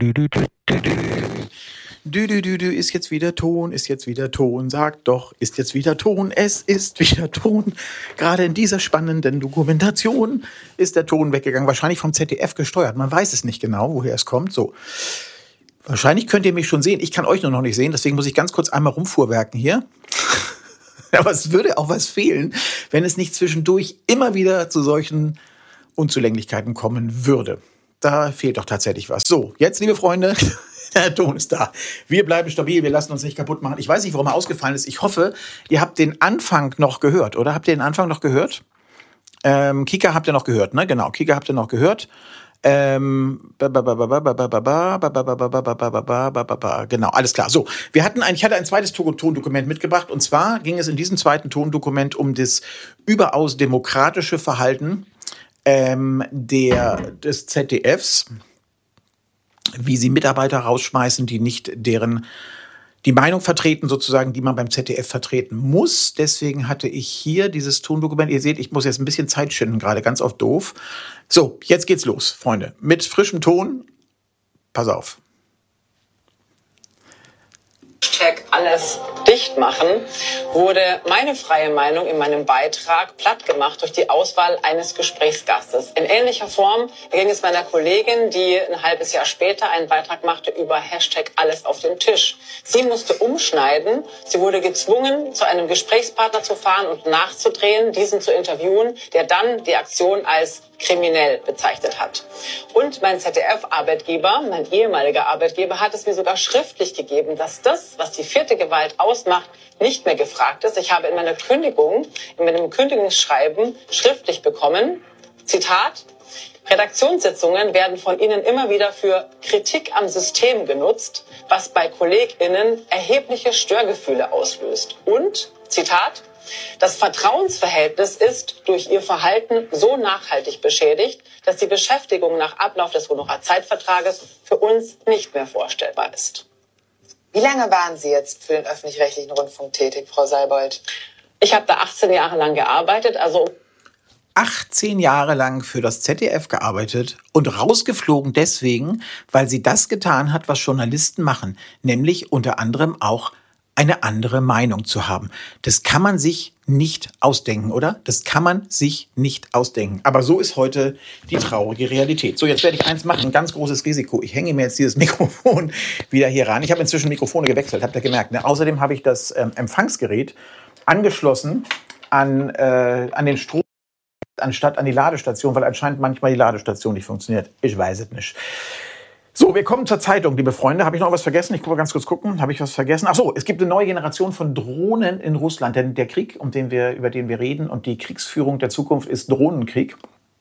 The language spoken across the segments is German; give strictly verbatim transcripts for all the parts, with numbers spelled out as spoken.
Du, du, du, du, du. Du, du, du, du, ist jetzt wieder Ton, ist jetzt wieder Ton, sag doch, ist jetzt wieder Ton, es ist wieder Ton. Gerade in dieser spannenden Dokumentation ist der Ton weggegangen, wahrscheinlich vom Z D F gesteuert. Man weiß es nicht genau, woher es kommt. So, wahrscheinlich könnt ihr mich schon sehen, ich kann euch nur noch nicht sehen, deswegen muss ich ganz kurz einmal rumfuhrwerken hier. Aber es würde auch was fehlen, wenn es nicht zwischendurch immer wieder zu solchen Unzulänglichkeiten kommen würde. Da fehlt doch tatsächlich was. So, jetzt, liebe Freunde, der Ton ist da. Wir bleiben stabil, wir lassen uns nicht kaputt machen. Ich weiß nicht, warum er ausgefallen ist. Ich hoffe, ihr habt den Anfang noch gehört, oder? Habt ihr den Anfang noch gehört? Ähm, Kika habt ihr noch gehört, ne? Genau, Kika habt ihr noch gehört. Ähm, genau, alles klar. So, wir hatten ein, ich hatte ein zweites Tondokument mitgebracht, und zwar ging es in diesem zweiten Tondokument um das überaus demokratische Verhalten ähm, der, des Z D Fs, wie sie Mitarbeiter rausschmeißen, die nicht deren die Meinung vertreten, sozusagen, die man beim Z D F vertreten muss. Deswegen hatte ich hier dieses Tondokument. Ihr seht, ich muss jetzt ein bisschen Zeit schinden, gerade ganz oft doof. So, jetzt geht's los, Freunde. Mit frischem Ton. Pass auf. Hashtag alles dicht machen, wurde meine freie Meinung in meinem Beitrag plattgemacht durch die Auswahl eines Gesprächsgastes. In ähnlicher Form ging es meiner Kollegin, die ein halbes Jahr später einen Beitrag machte über Hashtag alles auf den Tisch. Sie musste umschneiden. Sie wurde gezwungen, zu einem Gesprächspartner zu fahren und nachzudrehen, diesen zu interviewen, der dann die Aktion als kriminell bezeichnet hat. Und mein Z D F-Arbeitgeber, mein ehemaliger Arbeitgeber, hat es mir sogar schriftlich gegeben, dass das, was die vierte Gewalt ausmacht, nicht mehr gefragt ist. Ich habe in meiner Kündigung, in meinem Kündigungsschreiben schriftlich bekommen, Zitat, Redaktionssitzungen werden von Ihnen immer wieder für Kritik am System genutzt, was bei KollegInnen erhebliche Störgefühle auslöst. Und, Zitat, das Vertrauensverhältnis ist durch ihr Verhalten so nachhaltig beschädigt, dass die Beschäftigung nach Ablauf des Honorarzeitvertrages für uns nicht mehr vorstellbar ist. Wie lange waren Sie jetzt für den öffentlich-rechtlichen Rundfunk tätig, Frau Seibold? Ich habe da achtzehn Jahre lang gearbeitet, also achtzehn Jahre lang für das Z D F gearbeitet und rausgeflogen deswegen, weil sie das getan hat, was Journalisten machen, nämlich unter anderem auch eine andere Meinung zu haben. Das kann man sich nicht ausdenken, oder? Das kann man sich nicht ausdenken. Aber so ist heute die traurige Realität. So, jetzt werde ich eins machen, ein ganz großes Risiko. Ich hänge mir jetzt dieses Mikrofon wieder hier ran. Ich habe inzwischen Mikrofone gewechselt, habt ihr gemerkt. Ne? Außerdem habe ich das ähm, Empfangsgerät angeschlossen an, äh, an den Strom, anstatt an die Ladestation, weil anscheinend manchmal die Ladestation nicht funktioniert. Ich weiß es nicht. So, wir kommen zur Zeitung, liebe Freunde. Habe ich noch was vergessen? Ich gucke mal ganz kurz gucken. Habe ich was vergessen? Ach so, es gibt eine neue Generation von Drohnen in Russland. Denn der Krieg, um den wir, über den wir reden, und die Kriegsführung der Zukunft ist Drohnenkrieg,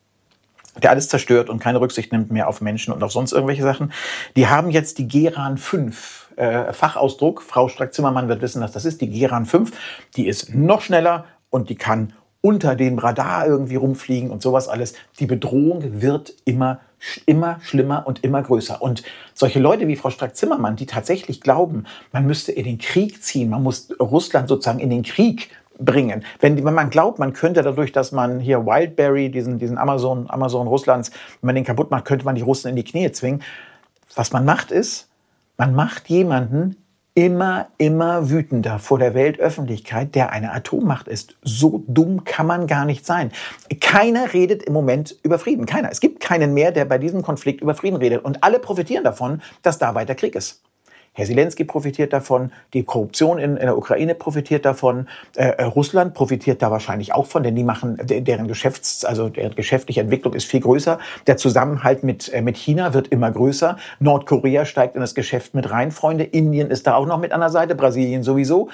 der alles zerstört und keine Rücksicht nimmt mehr auf Menschen und auf sonst irgendwelche Sachen. Die haben jetzt die Geran fünf. Äh, Fachausdruck. Frau Strack-Zimmermann wird wissen, was das ist. Die Geran fünf. Die ist noch schneller und die kann unter dem Radar irgendwie rumfliegen und sowas alles. Die Bedrohung wird immer immer schlimmer und immer größer. Und solche Leute wie Frau Strack-Zimmermann, die tatsächlich glauben, man müsste in den Krieg ziehen, man muss Russland sozusagen in den Krieg bringen. Wenn, wenn man glaubt, man könnte dadurch, dass man hier Wildberry, diesen, diesen Amazon, Amazon Russlands, wenn man den kaputt macht, könnte man die Russen in die Knie zwingen. Was man macht ist, man macht jemanden immer, immer wütender vor der Weltöffentlichkeit, der eine Atommacht ist. So dumm kann man gar nicht sein. Keiner redet im Moment über Frieden. Keiner. Es gibt keinen mehr, der bei diesem Konflikt über Frieden redet. Und alle profitieren davon, dass da weiter Krieg ist. Herr Zelensky profitiert davon, die Korruption in, in der Ukraine profitiert davon, äh, Russland profitiert da wahrscheinlich auch von, denn die machen, deren Geschäfts-, also deren geschäftliche Entwicklung ist viel größer. Der Zusammenhalt mit, äh, mit China wird immer größer. Nordkorea steigt in das Geschäft mit rein, Freunde. Indien ist da auch noch mit an der Seite, Brasilien sowieso.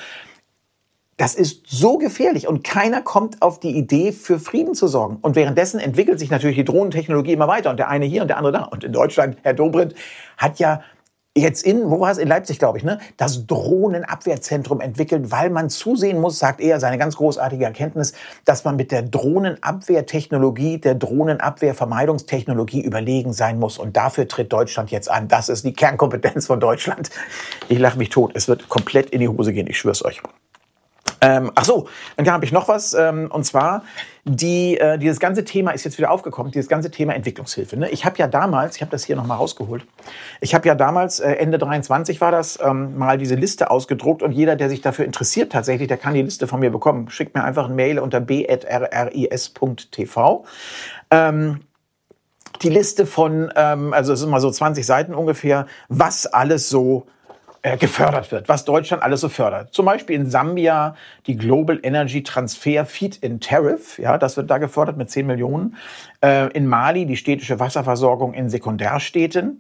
Das ist so gefährlich und keiner kommt auf die Idee, für Frieden zu sorgen. Und währenddessen entwickelt sich natürlich die Drohnentechnologie immer weiter und der eine hier und der andere da. Und in Deutschland, Herr Dobrindt, hat ja jetzt in, wo war es? In Leipzig, glaube ich, ne? Das Drohnenabwehrzentrum entwickelt, weil man zusehen muss, sagt er, seine ganz großartige Erkenntnis, dass man mit der Drohnenabwehrtechnologie, der Drohnenabwehrvermeidungstechnologie überlegen sein muss. Und dafür tritt Deutschland jetzt an. Das ist die Kernkompetenz von Deutschland. Ich lache mich tot. Es wird komplett in die Hose gehen, ich schwör's euch. Ähm, ach so, und da habe ich noch was, ähm, und zwar, die, äh, dieses ganze Thema ist jetzt wieder aufgekommen, dieses ganze Thema Entwicklungshilfe. Ne? Ich habe ja damals, ich habe das hier nochmal rausgeholt, ich habe ja damals, äh, Ende dreiundzwanzig war das, ähm, mal diese Liste ausgedruckt und jeder, der sich dafür interessiert tatsächlich, der kann die Liste von mir bekommen. Schickt mir einfach eine Mail unter b at r r i s punkt t v. Ähm, die Liste von, ähm, also es sind mal so zwanzig Seiten ungefähr, was alles so gefördert wird, was Deutschland alles so fördert. Zum Beispiel in Sambia die Global Energy Transfer Feed-in Tariff, ja, das wird da gefördert mit zehn Millionen. Äh, in Mali die städtische Wasserversorgung in Sekundärstädten.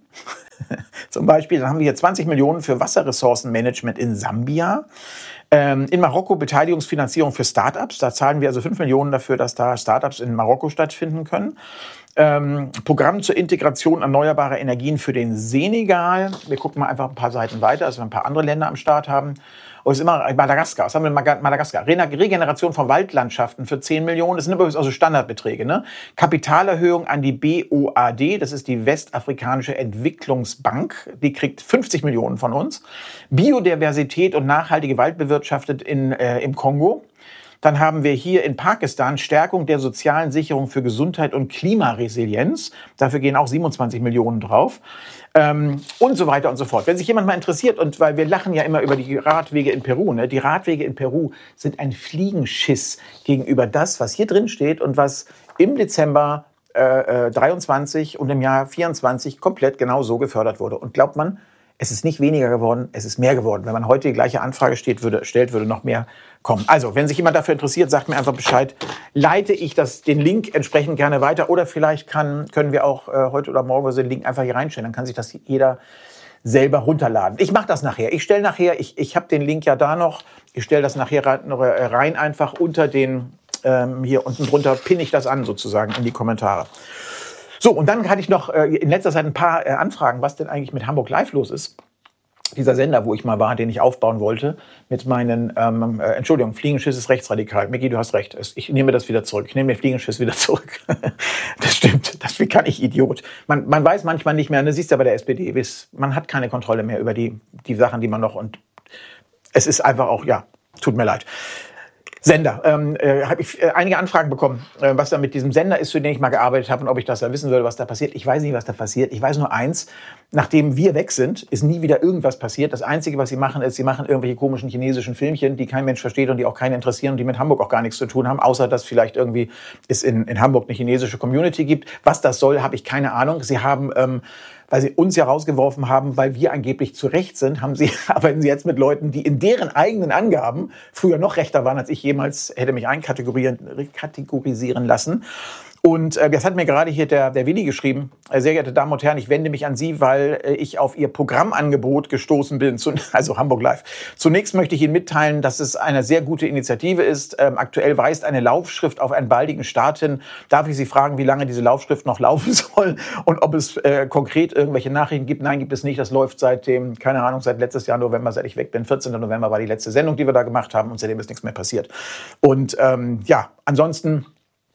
Zum Beispiel, dann haben wir hier zwanzig Millionen für Wasserressourcenmanagement in Sambia. Ähm, in Marokko Beteiligungsfinanzierung für Startups. Da zahlen wir also fünf Millionen dafür, dass da Startups in Marokko stattfinden können. Ähm, Programm zur Integration erneuerbarer Energien für den Senegal. Wir gucken mal einfach ein paar Seiten weiter, dass wir ein paar andere Länder am Start haben. Und es ist immer Madagaskar. Was haben wir in Madagaskar? Regeneration von Waldlandschaften für zehn Millionen. Das sind übrigens also Standardbeträge. Ne? Kapitalerhöhung an die B O A D. Das ist die Westafrikanische Entwicklungsbank. Die kriegt fünfzig Millionen von uns. Biodiversität und nachhaltige Waldbewirtschaftet in, äh, im Kongo. Dann haben wir hier in Pakistan Stärkung der sozialen Sicherung für Gesundheit und Klimaresilienz. Dafür gehen auch siebenundzwanzig Millionen drauf. Ähm, und so weiter und so fort. Wenn sich jemand mal interessiert, und weil wir lachen ja immer über die Radwege in Peru, ne? Die Radwege in Peru sind ein Fliegenschiss gegenüber das, was hier drin steht und was im Dezember äh, dreiundzwanzig und im Jahr vierundzwanzig komplett genau so gefördert wurde. Und glaubt man, es ist nicht weniger geworden, es ist mehr geworden. Wenn man heute die gleiche Anfrage steht, würde, stellt, würde noch mehr kommen. Also, wenn sich jemand dafür interessiert, sagt mir einfach Bescheid. Leite ich das, den Link entsprechend gerne weiter. Oder vielleicht kann, können wir auch äh, heute oder morgen den Link einfach hier reinstellen. Dann kann sich das jeder selber runterladen. Ich mache das nachher. Ich stelle nachher, ich, ich habe den Link ja da noch. Ich stelle das nachher rein, einfach unter den, ähm, hier unten drunter pinne ich das an sozusagen in die Kommentare. So, und dann hatte ich noch äh, in letzter Zeit ein paar äh, Anfragen, was denn eigentlich mit Hamburg Live los ist. Dieser Sender, wo ich mal war, den ich aufbauen wollte, mit meinen, ähm, äh, Entschuldigung, Fliegenschiss ist rechtsradikal. Micky, du hast recht. Ich nehme das wieder zurück. Ich nehme den Fliegenschiss wieder zurück. Das stimmt. Das kann ich Idiot. Man, man weiß manchmal nicht mehr, du siehst ja bei der S P D, man hat keine Kontrolle mehr über die, die Sachen, die man noch, und es ist einfach auch, ja, tut mir leid. Sender. Ähm, äh, habe ich äh, einige Anfragen bekommen, äh, was da mit diesem Sender ist, für den ich mal gearbeitet habe und ob ich das da wissen würde, was da passiert. Ich weiß nicht, was da passiert. Ich weiß nur eins, nachdem wir weg sind, ist nie wieder irgendwas passiert. Das Einzige, was sie machen, ist, sie machen irgendwelche komischen chinesischen Filmchen, die kein Mensch versteht und die auch keinen interessieren und die mit Hamburg auch gar nichts zu tun haben, außer dass vielleicht irgendwie es in, in Hamburg eine chinesische Community gibt. Was das soll, habe ich keine Ahnung. Sie haben... Ähm, weil sie uns ja rausgeworfen haben, weil wir angeblich zu Recht sind, haben sie, arbeiten sie jetzt mit Leuten, die in deren eigenen Angaben früher noch rechter waren, als ich jemals hätte mich einkategorisieren lassen. Und äh, das hat mir gerade hier der, der Willi geschrieben. Äh, sehr geehrte Damen und Herren, ich wende mich an Sie, weil äh, ich auf Ihr Programmangebot gestoßen bin, zu, also Hamburg Live. Zunächst möchte ich Ihnen mitteilen, dass es eine sehr gute Initiative ist. Ähm, aktuell weist eine Laufschrift auf einen baldigen Start hin. Darf ich Sie fragen, wie lange diese Laufschrift noch laufen soll und ob es äh, konkret irgendwelche Nachrichten gibt? Nein, gibt es nicht. Das läuft seit dem, keine Ahnung, seit letztes Jahr November, seit ich weg bin. vierzehnten November war die letzte Sendung, die wir da gemacht haben, und seitdem ist nichts mehr passiert. Und ähm, ja, ansonsten...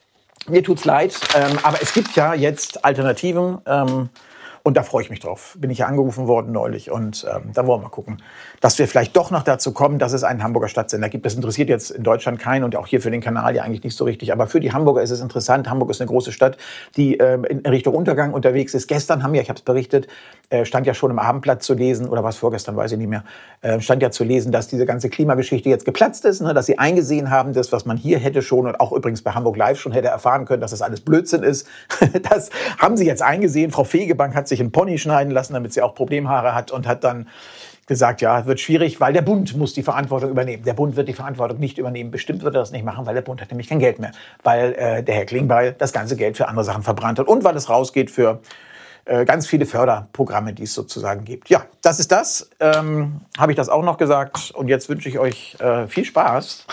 Mir tut's leid, ähm, aber es gibt ja jetzt Alternativen, ähm, und da freue ich mich drauf. Bin ich ja angerufen worden neulich, und ähm, da wollen wir mal gucken, dass wir vielleicht doch noch dazu kommen, dass es einen Hamburger Stadtsender gibt. Das interessiert jetzt in Deutschland keinen und auch hier für den Kanal ja eigentlich nicht so richtig. Aber für die Hamburger ist es interessant. Hamburg ist eine große Stadt, die ähm, in Richtung Untergang unterwegs ist. Gestern haben wir, ich habe es berichtet, äh, stand ja schon im Abendblatt zu lesen, oder was vorgestern, weiß ich nicht mehr, äh, stand ja zu lesen, dass diese ganze Klimageschichte jetzt geplatzt ist, ne, dass sie eingesehen haben, das, was man hier hätte schon und auch übrigens bei Hamburg Live schon hätte erfahren können, dass das alles Blödsinn ist. Das haben sie jetzt eingesehen. Frau Fegebank hat sich einen Pony schneiden lassen, damit sie auch Problemhaare hat, und hat dann gesagt, ja, wird schwierig, weil der Bund muss die Verantwortung übernehmen. Der Bund wird die Verantwortung nicht übernehmen. Bestimmt wird er das nicht machen, weil der Bund hat nämlich kein Geld mehr. Weil äh, der Herr Klingbeil das ganze Geld für andere Sachen verbrannt hat und weil es rausgeht für äh, ganz viele Förderprogramme, die es sozusagen gibt. Ja, das ist das. Ähm, habe ich das auch noch gesagt. Und jetzt wünsche ich euch äh, viel Spaß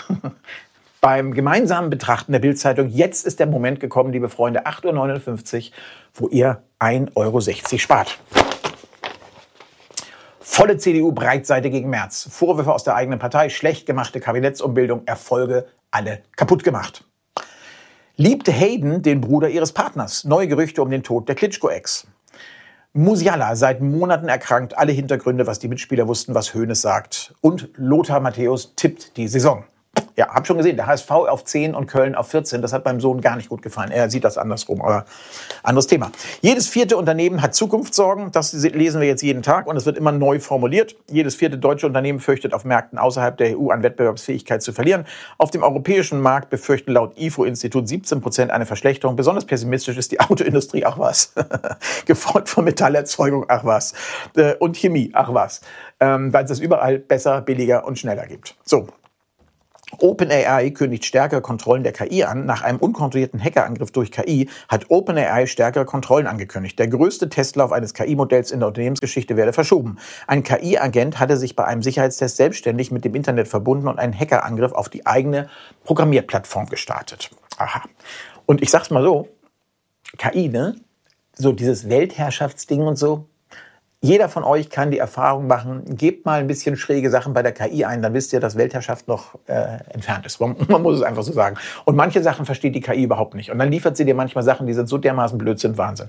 beim gemeinsamen Betrachten der Bild-Zeitung. Jetzt ist der Moment gekommen, liebe Freunde, acht Uhr neunundfünfzig, wo ihr ein Euro sechzig spart. Volle C D U, Breitseite gegen Merz. Vorwürfe aus der eigenen Partei, schlecht gemachte Kabinettsumbildung, Erfolge alle kaputt gemacht. Liebte Hayden den Bruder ihres Partners? Neue Gerüchte um den Tod der Klitschko-Ex. Musiala seit Monaten erkrankt, alle Hintergründe, was die Mitspieler wussten, was Hoeneß sagt. Und Lothar Matthäus tippt die Saison. Ja, hab schon gesehen, der H S V auf zehn und Köln auf vierzehn. Das hat meinem Sohn gar nicht gut gefallen. Er sieht das andersrum, aber anderes Thema. Jedes vierte Unternehmen hat Zukunftssorgen. Das lesen wir jetzt jeden Tag und es wird immer neu formuliert. Jedes vierte deutsche Unternehmen fürchtet, auf Märkten außerhalb der E U an Wettbewerbsfähigkeit zu verlieren. Auf dem europäischen Markt befürchten laut I F O-Institut siebzehn Prozent eine Verschlechterung. Besonders pessimistisch ist die Autoindustrie, ach was. Gefolgt von Metallerzeugung, ach was. Und Chemie, ach was. Ähm, weil es es überall besser, billiger und schneller gibt. So. OpenAI kündigt stärkere Kontrollen der K I an. Nach einem unkontrollierten Hackerangriff durch K I hat OpenAI stärkere Kontrollen angekündigt. Der größte Testlauf eines K I-Modells in der Unternehmensgeschichte werde verschoben. Ein K I-Agent hatte sich bei einem Sicherheitstest selbstständig mit dem Internet verbunden und einen Hackerangriff auf die eigene Programmierplattform gestartet. Aha. Und ich sag's mal so, K I, ne? So dieses Weltherrschaftsding und so. Jeder von euch kann die Erfahrung machen, gebt mal ein bisschen schräge Sachen bei der K I ein, dann wisst ihr, dass Weltherrschaft noch äh, entfernt ist. Man, man muss es einfach so sagen. Und manche Sachen versteht die K I überhaupt nicht. Und dann liefert sie dir manchmal Sachen, die sind so dermaßen Blödsinn, Wahnsinn.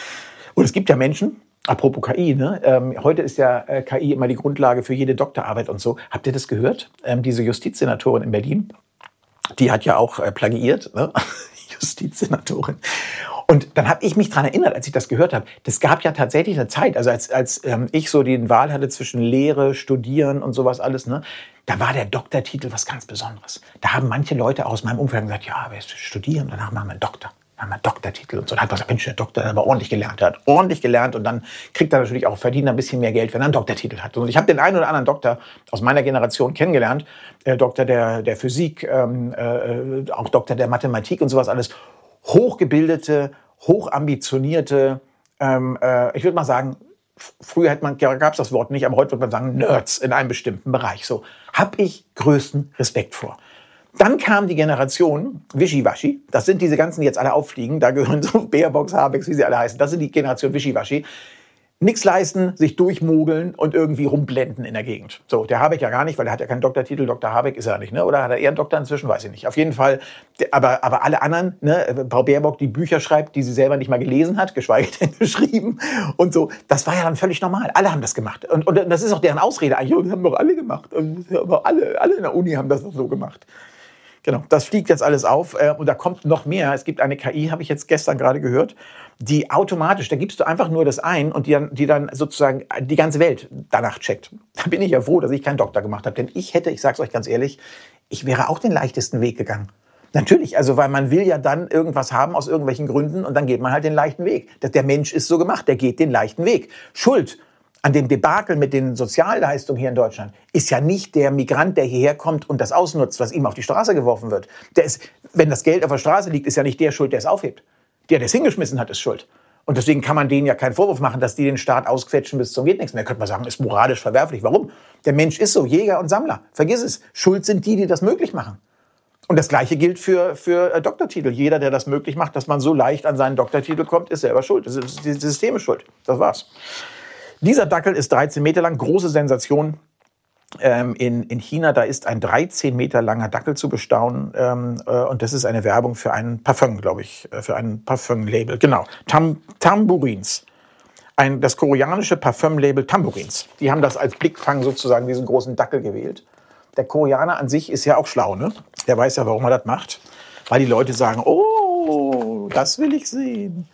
Und es gibt ja Menschen, apropos K I, ne? Ähm, heute ist ja äh, K I immer die Grundlage für jede Doktorarbeit und so. Habt ihr das gehört? Ähm, diese Justizsenatorin in Berlin, die hat ja auch äh, plagiiert, ne? Justizsenatorin. Und dann habe ich mich daran erinnert, als ich das gehört habe, das gab ja tatsächlich eine Zeit, also als, als ähm, ich so die Wahl hatte zwischen Lehre, Studieren und sowas alles, ne, da war der Doktortitel was ganz Besonderes. Da haben manche Leute aus meinem Umfeld gesagt, ja, wir studieren, danach machen wir einen Doktor. Dann haben wir einen Doktortitel und so. Da hat man gesagt, Mensch, der Doktor hat aber ordentlich gelernt. Der hat ordentlich gelernt und dann kriegt er natürlich auch, verdient ein bisschen mehr Geld, wenn er einen Doktortitel hat. Und ich habe den einen oder anderen Doktor aus meiner Generation kennengelernt, äh, Doktor der, der Physik, ähm, äh, auch Doktor der Mathematik und sowas alles. Hochgebildete, hochambitionierte, ähm, äh, ich würde mal sagen, f- früher hat man, gab es das Wort nicht, aber heute würde man sagen, Nerds in einem bestimmten Bereich. So habe ich größten Respekt vor. Dann kam die Generation Wischiwaschi. Das sind diese ganzen, die jetzt alle auffliegen. Da gehören so Baerbocks, Habecks, wie sie alle heißen. Das sind die Generation Wischiwaschi. Nichts leisten, sich durchmogeln und irgendwie rumblenden in der Gegend. So, der Habeck ja gar nicht, weil er hat ja keinen Doktortitel. Doktor Habeck ist er nicht, ne? Oder hat er eher einen Doktor inzwischen? Weiß ich nicht. Auf jeden Fall, aber, aber alle anderen, ne? Frau Baerbock, die Bücher schreibt, die sie selber nicht mal gelesen hat, geschweige denn geschrieben und so. Das war ja dann völlig normal. Alle haben das gemacht. Und, und das ist auch deren Ausrede. Eigentlich, das haben doch alle gemacht. Aber alle, alle in der Uni haben das doch so gemacht. Genau, das fliegt jetzt alles auf äh, und da kommt noch mehr. Es gibt eine K I, habe ich jetzt gestern gerade gehört, die automatisch, da gibst du einfach nur das ein und die dann, die dann sozusagen die ganze Welt danach checkt. Da bin ich ja froh, dass ich keinen Doktor gemacht habe, denn ich hätte, ich sage es euch ganz ehrlich, ich wäre auch den leichtesten Weg gegangen. Natürlich, also weil man will ja dann irgendwas haben aus irgendwelchen Gründen und dann geht man halt den leichten Weg. Der Mensch ist so gemacht, der geht den leichten Weg. Schuld an dem Debakel mit den Sozialleistungen hier in Deutschland ist ja nicht der Migrant, der hierher kommt und das ausnutzt, was ihm auf die Straße geworfen wird. Der ist, wenn das Geld auf der Straße liegt, ist ja nicht der schuld, der es aufhebt. Der, der es hingeschmissen hat, ist schuld. Und deswegen kann man denen ja keinen Vorwurf machen, dass die den Staat ausquetschen bis zum geht nichts mehr. Könnte man sagen, ist moralisch verwerflich. Warum? Der Mensch ist so, Jäger und Sammler. Vergiss es. Schuld sind die, die das möglich machen. Und das Gleiche gilt für, für äh, Doktortitel. Jeder, der das möglich macht, dass man so leicht an seinen Doktortitel kommt, ist selber schuld. Das ist, das System ist schuld. Das war's. Dieser Dackel ist dreizehn Meter lang, große Sensation ähm, in, in China. Da ist ein dreizehn Meter langer Dackel zu bestaunen ähm, äh, und das ist eine Werbung für ein Parfum, glaube ich, äh, für ein Parfum-Label. Genau, Tam, Tambourins. Ein, das koreanische Parfum-Label Tambourins. Die haben das als Blickfang sozusagen, diesen großen Dackel gewählt. Der Koreaner an sich ist ja auch schlau, ne? Der weiß ja, warum er das macht. Weil die Leute sagen, oh, das will ich sehen.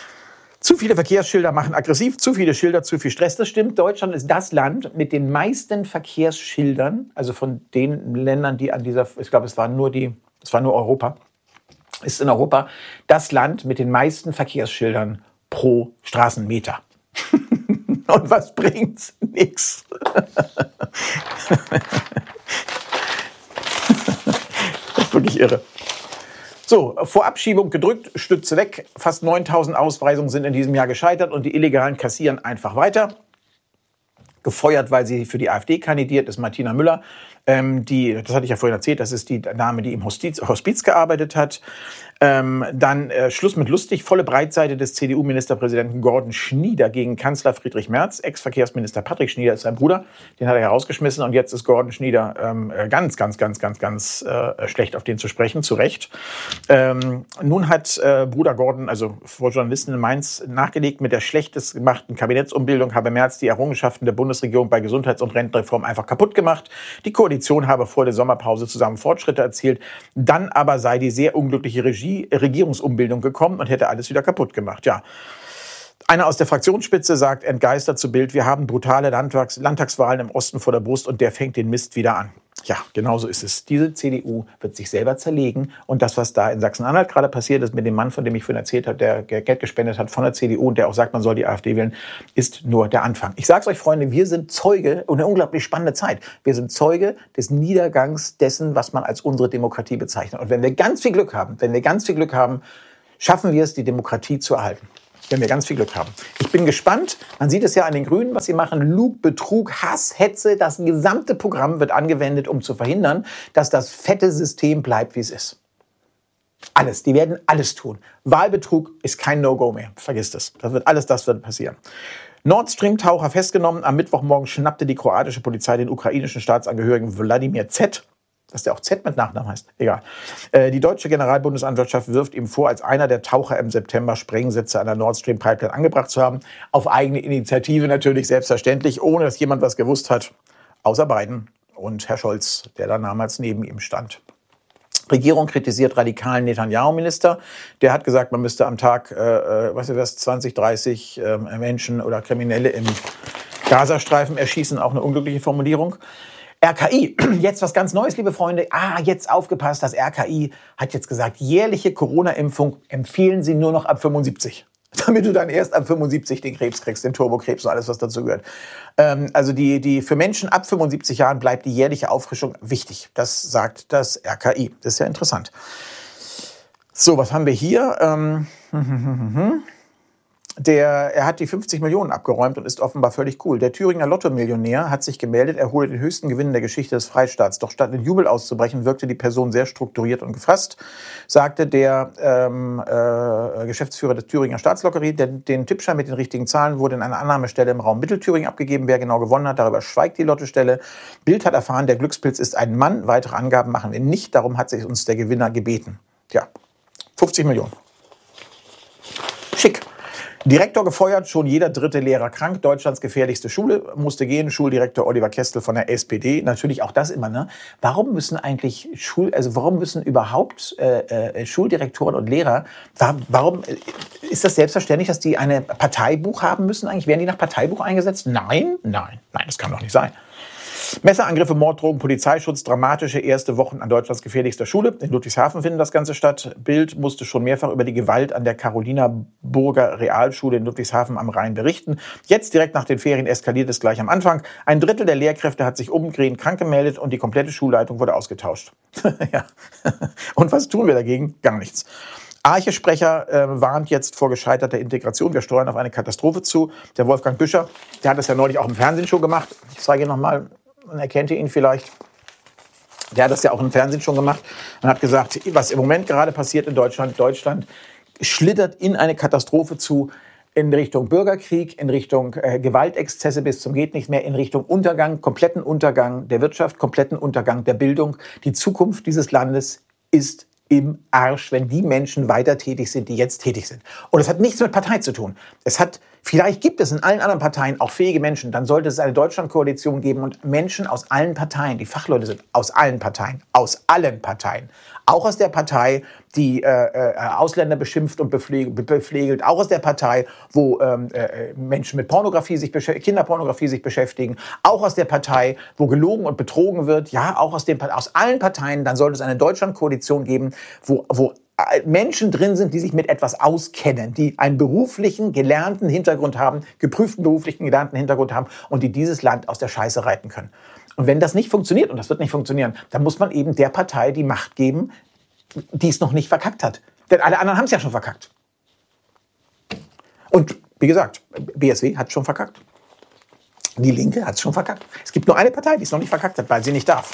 Zu viele Verkehrsschilder machen aggressiv, zu viele Schilder, zu viel Stress. Das stimmt, Deutschland ist das Land mit den meisten Verkehrsschildern, also von den Ländern, die an dieser, ich glaube, es war nur die, es war nur Europa, ist in Europa das Land mit den meisten Verkehrsschildern pro Straßenmeter. Und was bringt's? Nix. Das ist wirklich irre. So, vor Abschiebung gedrückt, Stütze weg. Fast neuntausend Ausweisungen sind in diesem Jahr gescheitert und die Illegalen kassieren einfach weiter. Gefeuert, weil sie für die AfD kandidiert, ist Martina Müller. Ähm, die, das hatte ich ja vorhin erzählt, das ist die Dame, die im Hospiz, Hospiz gearbeitet hat. Ähm, dann äh, Schluss mit lustig, volle Breitseite des C D U-Ministerpräsidenten Gordon Schnieder gegen Kanzler Friedrich Merz. Ex-Verkehrsminister Patrick Schnieder ist sein Bruder, den hat er herausgeschmissen und jetzt ist Gordon Schnieder ähm, ganz, ganz, ganz, ganz, ganz äh, schlecht auf den zu sprechen, zu Recht. Ähm, nun hat äh, Bruder Gordon, also vor Journalisten in Mainz, nachgelegt, mit der schlechtest gemachten Kabinettsumbildung habe Merz die Errungenschaften der Bundes Bundesregierung bei Gesundheits- und Rentenreform einfach kaputt gemacht. Die Koalition habe vor der Sommerpause zusammen Fortschritte erzielt. Dann aber sei die sehr unglückliche Regie, Regierungsumbildung gekommen und hätte alles wieder kaputt gemacht. Ja. Einer aus der Fraktionsspitze sagt entgeistert zu Bild, wir haben brutale Landtags- Landtagswahlen im Osten vor der Brust und der fängt den Mist wieder an. Ja, genau so ist es. Diese C D U wird sich selber zerlegen. Und das, was da in Sachsen-Anhalt gerade passiert ist mit dem Mann, von dem ich vorhin erzählt habe, der Geld gespendet hat von der C D U und der auch sagt, man soll die AfD wählen, ist nur der Anfang. Ich sage es euch, Freunde, wir sind Zeuge und eine unglaublich spannende Zeit. Wir sind Zeuge des Niedergangs dessen, was man als unsere Demokratie bezeichnet. Und wenn wir ganz viel Glück haben, wenn wir ganz viel Glück haben, schaffen wir es, die Demokratie zu erhalten. Wenn wir ganz viel Glück haben. Ich bin gespannt. Man sieht es ja an den Grünen, was sie machen. Lug, Betrug, Hass, Hetze. Das gesamte Programm wird angewendet, um zu verhindern, dass das fette System bleibt, wie es ist. Alles. Die werden alles tun. Wahlbetrug ist kein No-Go mehr. Vergiss das. Das wird alles, das wird passieren. Nord Stream-Taucher festgenommen. Am Mittwochmorgen schnappte die kroatische Polizei den ukrainischen Staatsangehörigen Wladimir Z., dass der auch Z mit Nachnamen heißt, egal. Äh, die deutsche Generalbundesanwaltschaft wirft ihm vor, als einer der Taucher im September Sprengsätze an der Nord Stream Pipeline angebracht zu haben. Auf eigene Initiative natürlich, selbstverständlich, ohne dass jemand was gewusst hat, außer Biden und Herr Scholz, der da damals neben ihm stand. Regierung kritisiert radikalen Netanyahu-Minister. Der hat gesagt, man müsste am Tag, äh, was ist das, zwanzig, dreißig äh, Menschen oder Kriminelle im Gazastreifen erschießen. Auch eine unglückliche Formulierung. R K I, jetzt was ganz Neues, liebe Freunde. Ah, jetzt aufgepasst, das R K I hat jetzt gesagt, jährliche Corona-Impfung empfehlen sie nur noch ab fünfundsiebzig. Damit du dann erst ab fünfundsiebzig den Krebs kriegst, den Turbokrebs und alles, was dazu gehört. Ähm, also die, die, für Menschen ab fünfundsiebzig Jahren bleibt die jährliche Auffrischung wichtig. Das sagt das R K I. Das ist ja interessant. So, was haben wir hier? Ähm, Der, er hat die fünfzig Millionen abgeräumt und ist offenbar völlig cool. Der Thüringer Lotto-Millionär hat sich gemeldet, er hole den höchsten Gewinn der Geschichte des Freistaats. Doch statt in Jubel auszubrechen, wirkte die Person sehr strukturiert und gefasst, sagte der ähm, äh, Geschäftsführer der Thüringer Staatslotterie. Den, den Tippschein mit den richtigen Zahlen wurde in einer Annahmestelle im Raum Mittelthüringen abgegeben. Wer genau gewonnen hat, darüber schweigt die Lottostelle. Bild hat erfahren, der Glückspilz ist ein Mann. Weitere Angaben machen wir nicht. Darum hat sich uns der Gewinner gebeten. Tja, fünfzig Millionen. Schick. Direktor gefeuert, schon jeder dritte Lehrer krank. Deutschlands gefährlichste Schule musste gehen. Schuldirektor Oliver Kestel von der S P D. Natürlich auch das immer, ne? Warum müssen eigentlich Schul, also warum müssen überhaupt äh, äh, Schuldirektoren und Lehrer, warum ist das selbstverständlich, dass die eine Parteibuch haben müssen eigentlich? Werden die nach Parteibuch eingesetzt? Nein, nein, nein, das kann doch nicht sein. Messerangriffe, Morddrohungen, Polizeischutz, dramatische erste Wochen an Deutschlands gefährlichster Schule. In Ludwigshafen findet das Ganze statt. Bild musste schon mehrfach über die Gewalt an der Carolina-Burger Realschule in Ludwigshafen am Rhein berichten. Jetzt, direkt nach den Ferien, eskaliert es gleich am Anfang. Ein Drittel der Lehrkräfte hat sich umdrehend krank gemeldet und die komplette Schulleitung wurde ausgetauscht. Ja. Und was tun wir dagegen? Gar nichts. Arche-Sprecher äh, warnt jetzt vor gescheiterter Integration. Wir steuern auf eine Katastrophe zu. Der Wolfgang Büscher, der hat das ja neulich auch im Fernsehen schon gemacht. Ich zeige noch mal. Man erkennt ihr ihn vielleicht. Der hat das ja auch im Fernsehen schon gemacht und hat gesagt, was im Moment gerade passiert in Deutschland, Deutschland schlittert in eine Katastrophe zu, in Richtung Bürgerkrieg, in Richtung äh, Gewaltexzesse bis zum geht nicht mehr, in Richtung Untergang, kompletten Untergang der Wirtschaft, kompletten Untergang der Bildung. Die Zukunft dieses Landes ist im Arsch, wenn die Menschen weiter tätig sind, die jetzt tätig sind. Und es hat nichts mit Partei zu tun. Es hat, vielleicht gibt es in allen anderen Parteien auch fähige Menschen. Dann sollte es eine Deutschlandkoalition geben und Menschen aus allen Parteien, die Fachleute sind, aus allen Parteien, aus allen Parteien. Auch aus der Partei, die äh, äh, Ausländer beschimpft und bepflegelt, bepflegelt. Auch aus der Partei, wo ähm, äh, Menschen mit Pornografie sich Kinderpornografie sich beschäftigen. Auch aus der Partei, wo gelogen und betrogen wird. Ja, auch aus, den, aus allen Parteien. Dann sollte es eine Deutschlandkoalition geben, wo, wo Menschen drin sind, die sich mit etwas auskennen, die einen beruflichen, gelernten Hintergrund haben, geprüften beruflichen, gelernten Hintergrund haben und die dieses Land aus der Scheiße reiten können. Und wenn das nicht funktioniert, und das wird nicht funktionieren, dann muss man eben der Partei die Macht geben, die es noch nicht verkackt hat. Denn alle anderen haben es ja schon verkackt. Und wie gesagt, B S W hat es schon verkackt. Die Linke hat es schon verkackt. Es gibt nur eine Partei, die es noch nicht verkackt hat, weil sie nicht darf.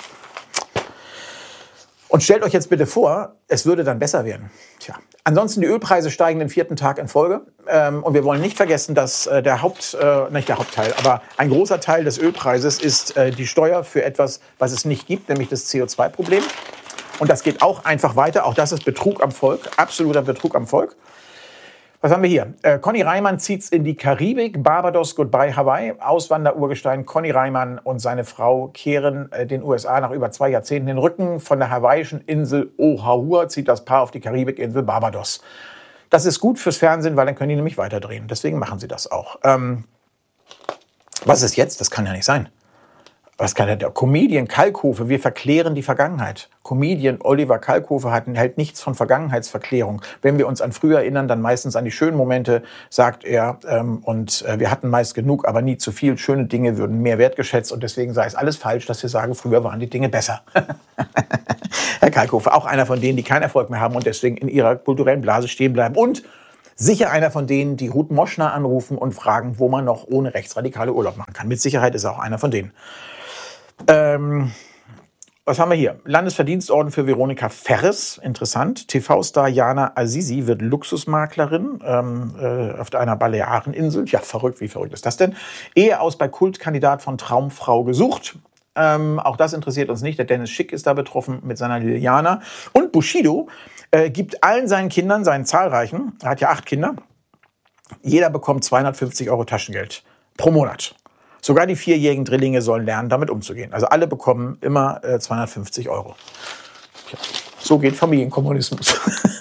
Und stellt euch jetzt bitte vor, es würde dann besser werden. Tja. Ansonsten die Ölpreise steigen den vierten Tag in Folge. Ähm, und wir wollen nicht vergessen, dass äh, der Haupt, äh, nicht der Hauptteil, aber ein großer Teil des Ölpreises ist äh, die Steuer für etwas, was es nicht gibt, nämlich das C O zwei Problem. Und das geht auch einfach weiter. Auch das ist Betrug am Volk, absoluter Betrug am Volk. Was haben wir hier? Äh, Conny Reimann zieht's in die Karibik. Barbados, goodbye Hawaii. Auswanderurgestein Conny Reimann und seine Frau kehren äh, den U S A nach über zwei Jahrzehnten den Rücken. Von der hawaiischen Insel Oahu zieht das Paar auf die Karibikinsel Barbados. Das ist gut fürs Fernsehen, weil dann können die nämlich weiterdrehen. Deswegen machen sie das auch. Ähm, was ist jetzt? Das kann ja nicht sein. Was kann der Comedian Kalkofe? Wir verklären die Vergangenheit. Comedian Oliver Kalkofe hat, hält nichts von Vergangenheitsverklärung. Wenn wir uns an früher erinnern, dann meistens an die schönen Momente, sagt er. Ähm, und äh, wir hatten meist genug, aber nie zu viel. Schöne Dinge würden mehr wertgeschätzt. Und deswegen sei es alles falsch, dass wir sagen, früher waren die Dinge besser. Herr Kalkofe, auch einer von denen, die keinen Erfolg mehr haben und deswegen in ihrer kulturellen Blase stehen bleiben. Und sicher einer von denen, die Ruth Moschner anrufen und fragen, wo man noch ohne Rechtsradikale Urlaub machen kann. Mit Sicherheit ist er auch einer von denen. Ähm, was haben wir hier? Landesverdienstorden für Veronika Ferres, interessant. T V-Star Jana Azizi wird Luxusmaklerin ähm, äh, auf einer Baleareninsel. Ja, verrückt, wie verrückt ist das denn? Ehe aus bei Kultkandidat von Traumfrau gesucht. Ähm, auch das interessiert uns nicht. Der Dennis Schick ist da betroffen mit seiner Liliana. Und Bushido äh, gibt allen seinen Kindern, seinen zahlreichen, er hat ja acht Kinder, jeder bekommt zweihundertfünfzig Euro Taschengeld pro Monat. Sogar die vierjährigen Drillinge sollen lernen, damit umzugehen. Also alle bekommen immer äh, zweihundertfünfzig Euro. Ja, so geht Familienkommunismus.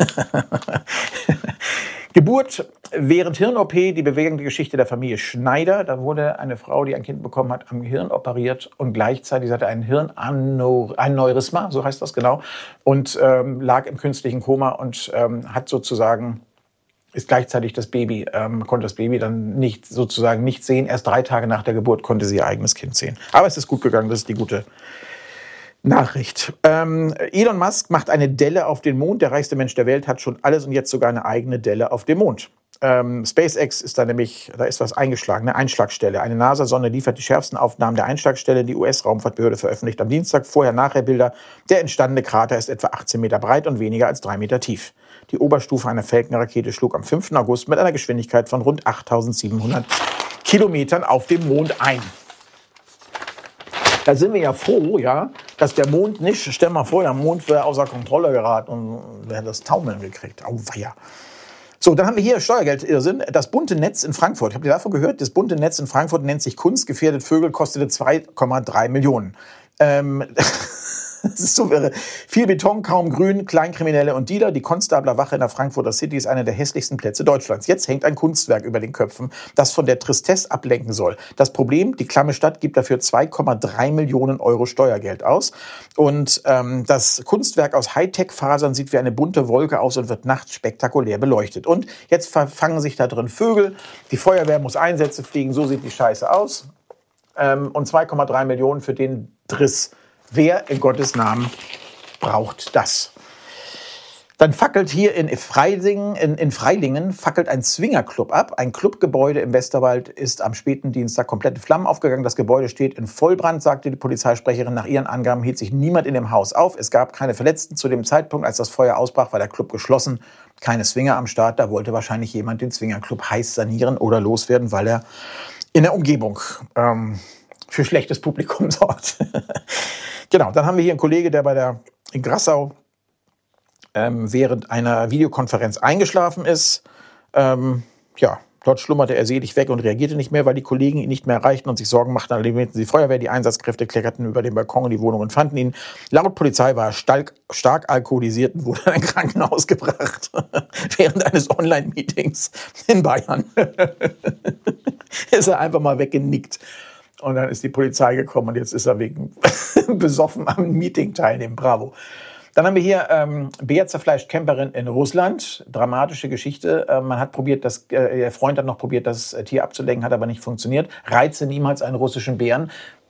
Geburt während Hirn-O P, die bewegende Geschichte der Familie Schneider. Da wurde eine Frau, die ein Kind bekommen hat, am Gehirn operiert und gleichzeitig hatte ein Hirnaneurysma, so heißt das genau, und ähm, lag im künstlichen Koma und ähm, hat sozusagen ist gleichzeitig das Baby, ähm, konnte das Baby dann nicht sozusagen nicht sehen. Erst drei Tage nach der Geburt konnte sie ihr eigenes Kind sehen. Aber es ist gut gegangen, das ist die gute Nachricht. Ähm, Elon Musk macht eine Delle auf den Mond. Der reichste Mensch der Welt hat schon alles und jetzt sogar eine eigene Delle auf dem Mond. Ähm, SpaceX ist da nämlich, da ist was eingeschlagen, eine Einschlagstelle. Eine NASA-Sonde liefert die schärfsten Aufnahmen der Einschlagstelle. Die U S-Raumfahrtbehörde veröffentlicht am Dienstag Vorher-Nachher-Bilder. Der entstandene Krater ist etwa achtzehn Meter breit und weniger als drei Meter tief. Die Oberstufe einer Falcon-Rakete schlug am fünften August mit einer Geschwindigkeit von rund achttausendsiebenhundert Kilometern auf dem Mond ein. Da sind wir ja froh, ja, dass der Mond nicht, stell mal vor, der Mond wäre außer Kontrolle geraten und wäre das Taumeln gekriegt. Auweia. So, dann haben wir hier Steuergeldirrsinn. Das bunte Netz in Frankfurt. Habt ihr davon gehört? Das bunte Netz in Frankfurt nennt sich Kunstgefährdet Vögel, kostete zwei Komma drei Millionen. Ähm, das ist so irre. Viel Beton, kaum Grün, Kleinkriminelle und Dealer. Die Konstablerwache in der Frankfurter City ist einer der hässlichsten Plätze Deutschlands. Jetzt hängt ein Kunstwerk über den Köpfen, das von der Tristesse ablenken soll. Das Problem, die klamme Stadt gibt dafür zwei Komma drei Millionen Euro Steuergeld aus. Und ähm, das Kunstwerk aus Hightech-Fasern sieht wie eine bunte Wolke aus und wird nachts spektakulär beleuchtet. Und jetzt fangen sich da drin Vögel. Die Feuerwehr muss Einsätze fliegen. So sieht die Scheiße aus. Ähm, und zwei Komma drei Millionen für den Driss. Wer in Gottes Namen braucht das? Dann fackelt hier in Freilingen, in, in Freilingen fackelt ein Swingerclub ab. Ein Clubgebäude im Westerwald ist am späten Dienstag komplett in Flammen aufgegangen. Das Gebäude steht in Vollbrand, sagte die Polizeisprecherin. Nach ihren Angaben hielt sich niemand in dem Haus auf. Es gab keine Verletzten. Zu dem Zeitpunkt, als das Feuer ausbrach, war der Club geschlossen. Keine Swinger am Start. Da wollte wahrscheinlich jemand den Swingerclub heiß sanieren oder loswerden, weil er in der Umgebung ähm, für schlechtes Publikum sorgt. Genau, dann haben wir hier einen Kollege, der bei der in Grassau ähm, während einer Videokonferenz eingeschlafen ist. Ähm, ja, dort schlummerte er selig weg und reagierte nicht mehr, weil die Kollegen ihn nicht mehr erreichten und sich Sorgen machten. Dann alarmierten die Feuerwehr, die Einsatzkräfte kletterten über den Balkon in die Wohnung und fanden ihn. Laut Polizei war er stark, stark alkoholisiert und wurde in ein Krankenhaus gebracht. Während eines Online-Meetings in Bayern. Ist er einfach mal weggenickt. Und dann ist die Polizei gekommen und jetzt ist er wegen besoffen am Meeting teilnehmen. Bravo. Dann haben wir hier ähm, Bär zerfleischt Camperin in Russland. Dramatische Geschichte. Äh, man hat probiert, das, äh, der Freund hat noch probiert, das Tier abzulenken, hat aber nicht funktioniert. Reize niemals einen russischen Bären.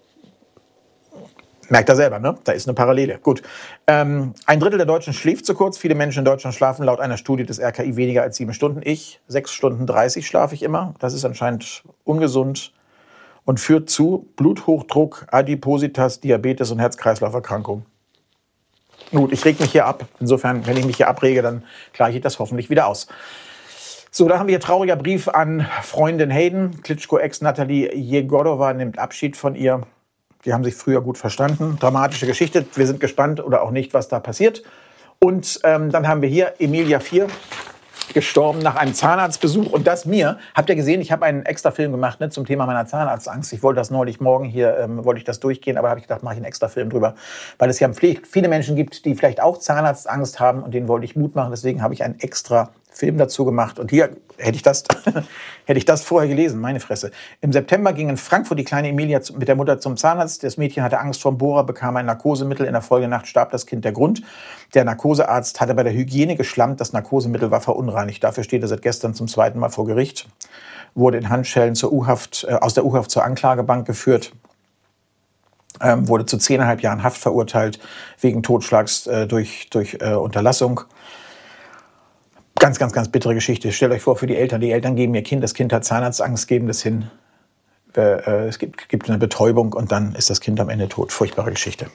Merkt er selber, ne? Da ist eine Parallele. Gut. Ähm, ein Drittel der Deutschen schläft zu kurz. Viele Menschen in Deutschland schlafen laut einer Studie des R K I weniger als sieben Stunden. Ich, sechs Stunden dreißig schlafe ich immer. Das ist anscheinend ungesund. Und führt zu Bluthochdruck, Adipositas, Diabetes und Herz-Kreislauf-Erkrankung. Gut, ich reg mich hier ab. Insofern, wenn ich mich hier abrege, dann gleiche ich das hoffentlich wieder aus. So, da haben wir hier trauriger Brief an Freundin Hayden. Klitschko-Ex Natalie Jegorova nimmt Abschied von ihr. Die haben sich früher gut verstanden. Dramatische Geschichte. Wir sind gespannt oder auch nicht, was da passiert. Und ähm, dann haben wir hier Emilia vier. gestorben nach einem Zahnarztbesuch. Und das mir, habt ihr gesehen, ich habe einen extra Film gemacht, ne, zum Thema meiner Zahnarztangst. Ich wollte das neulich morgen hier, ähm, wollte ich das durchgehen, aber habe ich gedacht, mache ich einen extra Film drüber. Weil es ja viele Menschen gibt, die vielleicht auch Zahnarztangst haben und denen wollte ich Mut machen. Deswegen habe ich einen extra Film dazu gemacht. Und hier hätte ich das, hätte ich das vorher gelesen, meine Fresse. Im September ging in Frankfurt die kleine Emilia mit der Mutter zum Zahnarzt. Das Mädchen hatte Angst vor dem Bohrer, bekam ein Narkosemittel. In der Folgenacht starb das Kind. Der Grund: Der Narkosearzt hatte bei der Hygiene geschlammt. Das Narkosemittel war verunreinigt. Dafür steht er seit gestern zum zweiten Mal vor Gericht. Wurde in Handschellen zur U-Haft, äh, aus der U-Haft zur Anklagebank geführt. Ähm, wurde zu zehneinhalb Jahren Haft verurteilt wegen Totschlags äh, durch, durch äh, Unterlassung. Ganz, ganz, ganz bittere Geschichte. Stellt euch vor, für die Eltern. Die Eltern geben ihr Kind, das Kind hat Zahnarztangst, geben das hin. Äh, es gibt, gibt eine Betäubung und dann ist das Kind am Ende tot. Furchtbare Geschichte.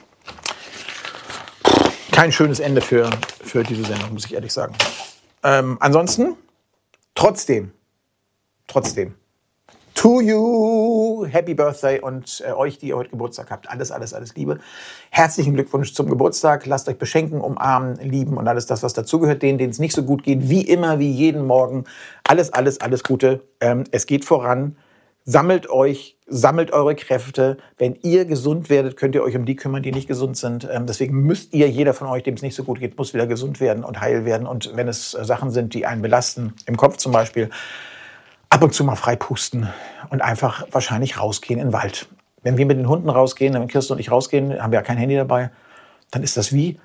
Kein schönes Ende für, für diese Sendung, muss ich ehrlich sagen. Ähm, ansonsten, trotzdem, trotzdem, to you, Happy Birthday und äh, euch, die ihr heute Geburtstag habt. Alles, alles, alles Liebe. Herzlichen Glückwunsch zum Geburtstag. Lasst euch beschenken, umarmen, lieben und alles das, was dazugehört. Denen, denen es nicht so gut geht, wie immer, wie jeden Morgen. Alles, alles, alles Gute. Ähm, es geht voran. Sammelt euch, sammelt eure Kräfte. Wenn ihr gesund werdet, könnt ihr euch um die kümmern, die nicht gesund sind. Ähm, deswegen müsst ihr, jeder von euch, dem es nicht so gut geht, muss wieder gesund werden und heil werden. Und wenn es äh, Sachen sind, die einen belasten, im Kopf zum Beispiel, ab und zu mal frei pusten und einfach wahrscheinlich rausgehen in den Wald. Wenn wir mit den Hunden rausgehen, wenn Kirsten und ich rausgehen, haben wir ja kein Handy dabei, dann ist das wie...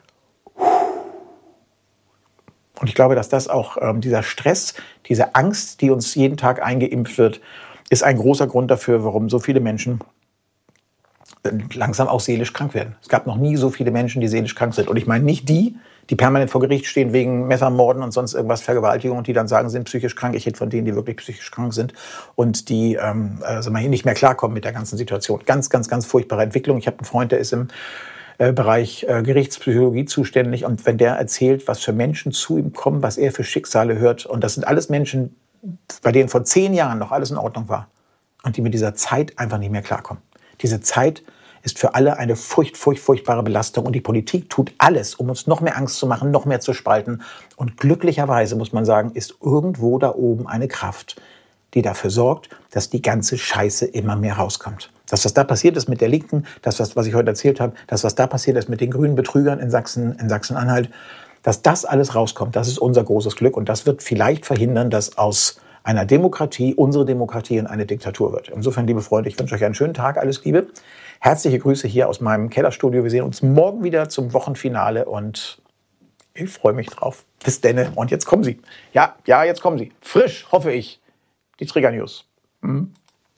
Und ich glaube, dass das auch ähm, dieser Stress, diese Angst, die uns jeden Tag eingeimpft wird, ist ein großer Grund dafür, warum so viele Menschen langsam auch seelisch krank werden. Es gab noch nie so viele Menschen, die seelisch krank sind. Und ich meine nicht die, die permanent vor Gericht stehen wegen Messermorden und sonst irgendwas, Vergewaltigung, und die dann sagen, sind psychisch krank. Ich rede von denen, die wirklich psychisch krank sind und die ähm, also mal hier nicht mehr klarkommen mit der ganzen Situation. Ganz, ganz, ganz furchtbare Entwicklung. Ich habe einen Freund, der ist im äh, Bereich äh, Gerichtspsychologie zuständig, und wenn der erzählt, was für Menschen zu ihm kommen, was er für Schicksale hört, und das sind alles Menschen, bei denen vor zehn Jahren noch alles in Ordnung war und die mit dieser Zeit einfach nicht mehr klarkommen. Diese Zeit ist für alle eine furcht, furcht, furchtbare Belastung. Und die Politik tut alles, um uns noch mehr Angst zu machen, noch mehr zu spalten. Und glücklicherweise, muss man sagen, ist irgendwo da oben eine Kraft, die dafür sorgt, dass die ganze Scheiße immer mehr rauskommt. Das, was da passiert ist mit der Linken, das, was, was ich heute erzählt habe, das, was da passiert ist mit den grünen Betrügern in Sachsen, in Sachsen-Anhalt, dass das alles rauskommt, das ist unser großes Glück. Und das wird vielleicht verhindern, dass aus einer Demokratie, unsere Demokratie, in eine Diktatur wird. Insofern, liebe Freunde, ich wünsche euch einen schönen Tag, alles Liebe. Herzliche Grüße hier aus meinem Kellerstudio. Wir sehen uns morgen wieder zum Wochenfinale und ich freue mich drauf. Bis denne. Und jetzt kommen sie. Ja, ja, jetzt kommen sie. Frisch, hoffe ich. Die Trigger-News. Mhm.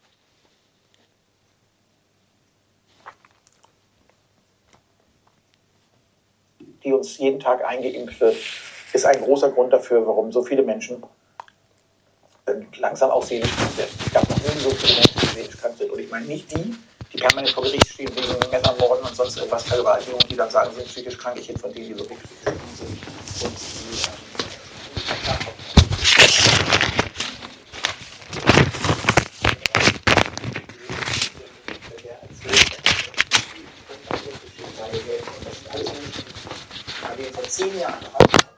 Die uns jeden Tag eingeimpft wird, ist ein großer Grund dafür, warum so viele Menschen langsam auch seelisch krank werden. Es gab noch nie so viele Menschen, die seelisch krank sind. Und ich meine nicht die, die permanent vor Gericht stehen wegen Messermorden und sonst irgendwas, Vergewaltigung, die dann sagen, sind psychisch krank. Ich rede von denen, die wirklich psychisch krank sind. Und die, äh, vor zehn Jahren